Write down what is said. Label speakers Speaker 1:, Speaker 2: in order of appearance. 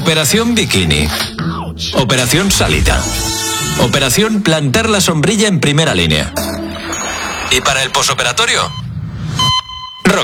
Speaker 1: Operación Bikini. Operación Salita. Operación Plantar la sombrilla en primera línea. Y para el posoperatorio,